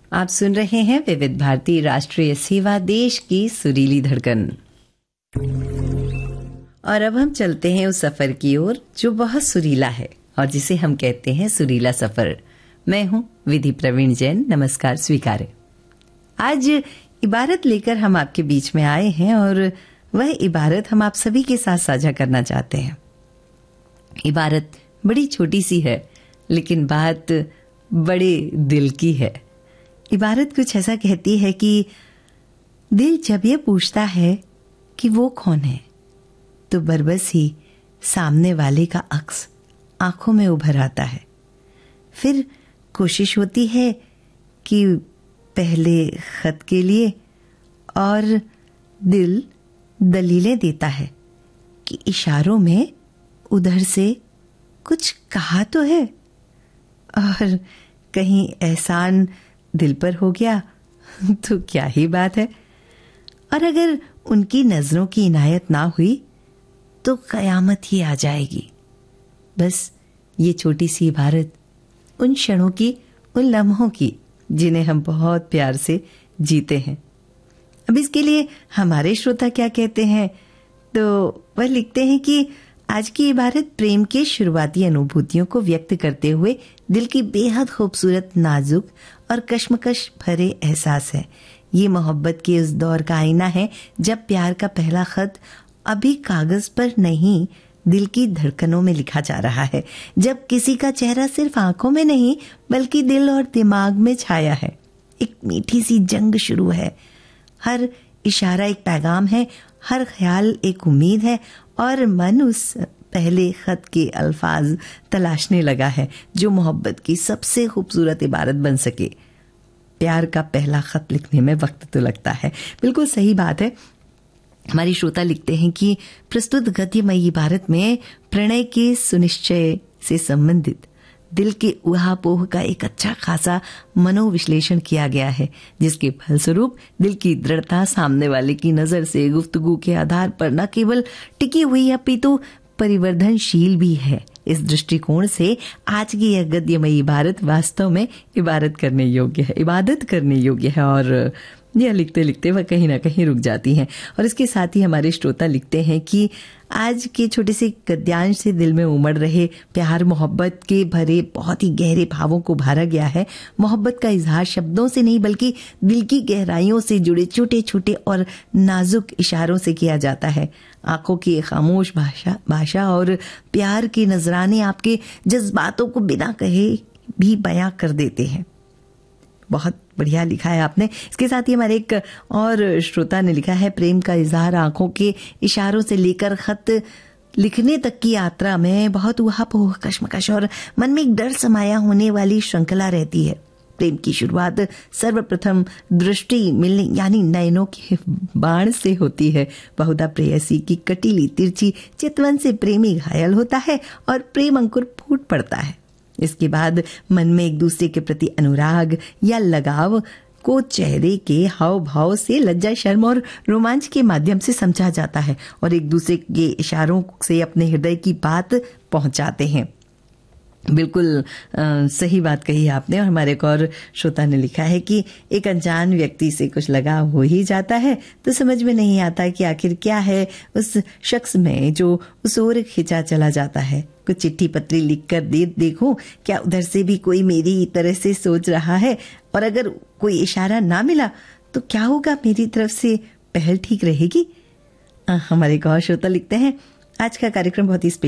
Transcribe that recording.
आप सुन रहे हैं विविध भारती राष्ट्रीय सेवा, देश की सुरीली धड़कन। और अब हम चलते हैं उस सफर की ओर जो बहुत सुरीला है और जिसे हम कहते हैं सुरीला सफर। मैं हूं विधि प्रवीण जैन, नमस्कार स्वीकारे। आज इबारत लेकर हम आपके बीच में आए हैं और वह इबारत हम आप सभी के साथ साझा करना चाहते हैं। इबारत बड़ी छोटी सी है लेकिन बात बड़े दिल की है। इबारत कुछ ऐसा कहती है कि दिल जब ये पूछता है कि वो कौन है, तो बरबस ही सामने वाले का अक्स आंखों में उभर आता है। फिर कोशिश होती है कि पहले खत के लिए, और दिल दलीलें देता है कि इशारों में उधर से कुछ कहा तो है, और कहीं एहसान दिल पर हो गया तो क्या ही बात है। और अगर उनकी नजरों की इनायत ना हुई तो कयामत ही आ जाएगी। बस ये छोटी सी इबारत उन क्षणों की, उन लम्हों की जिन्हें हम बहुत प्यार से जीते हैं। अब इसके लिए हमारे श्रोता क्या कहते हैं, तो वह लिखते हैं कि आज की इबारत प्रेम के शुरुआती अनुभूतियों को व्यक्त करते हुए दिल की बेहद खूबसूरत, नाजुक और कश्मकश भरे एहसास है। ये मोहब्बत के उस दौर का आईना है जब प्यार का पहला खत अभी कागज पर नहीं, दिल की धड़कनों में लिखा जा रहा है। जब किसी का चेहरा सिर्फ आंखों में नहीं बल्कि दिल और दिमाग में छाया है। एक मीठी सी जंग शुरू है। हर इशारा एक पैगाम है, हर ख्याल एक उम्मीद है, और मन उस पहले खत के अल्फाज तलाशने लगा है जो मोहब्बत की सबसे खूबसूरत इबारत बन सके। प्यार का पहला खत लिखने में वक्त तो लगता है, बिल्कुल सही बात है। हमारी श्रोता लिखते हैं कि प्रस्तुत गद्यमयी इबारत में प्रणय के सुनिश्चय से संबंधित दिल के उहापोह का एक अच्छा खासा मनोविश्लेषण किया गया है, जिसके फलस्वरूप दिल की दृढ़ता सामने वाले की नजर से गुफ्तगू के आधार पर न केवल टिकी हुई अपितु परिवर्तनशील भी है। इस दृष्टिकोण से आज की यह गद्यमयी इबारत वास्तव में इबादत करने योग्य है। और यह लिखते लिखते वह कहीं ना कहीं रुक जाती हैं। और इसके साथ ही हमारे श्रोता लिखते हैं कि आज के छोटे से गद्यांश से दिल में उमड़ रहे प्यार, मोहब्बत के भरे बहुत ही गहरे भावों को भरा गया है। मोहब्बत का इजहार शब्दों से नहीं बल्कि दिल की गहराइयों से जुड़े छोटे छोटे और नाजुक इशारों से किया जाता है। आंखों की खामोश भाषा और प्यार के नजराने आपके जज्बातों को बिना कहे भी बयां कर देते हैं। बहुत बढ़िया लिखा है आपने। इसके साथ ही हमारे एक और श्रोता ने लिखा है, प्रेम का इजहार आंखों के इशारों से लेकर खत लिखने तक की यात्रा में बहुत उहापोह, कश्मकश और मन में एक डर समाया होने वाली श्रृंखला रहती है। प्रेम की शुरुआत सर्वप्रथम दृष्टि मिलने यानी नयनों के बाण से होती है। बहुधा प्रेयसी की कटीली तिरछी चितवन से प्रेमी घायल होता है और प्रेम अंकुर फूट पड़ता है। इसके बाद मन में एक दूसरे के प्रति अनुराग या लगाव को चेहरे के हाव भाव से लज्जा, शर्म और रोमांच के माध्यम से समझा जाता है और एक दूसरे के इशारों से अपने हृदय की बात पहुंचाते हैं। बिल्कुल सही बात कही आपने। और हमारे एक और श्रोता ने लिखा है कि एक अनजान व्यक्ति से कुछ लगाव हो ही जाता है तो समझ में नहीं आता कि आखिर क्या है उस शख्स में जो उस ओर खिंचा चला जाता है। कुछ चिट्ठी पत्री लिख कर देखूं क्या उधर से भी कोई मेरी तरह से सोच रहा है, और अगर कोई इशारा ना मिला तो क्या होगा, मेरी तरफ से पहल ठीक रहेगी। हमारे एक और श्रोता लिखते हैं, आज का कार्यक्रम बहुत ही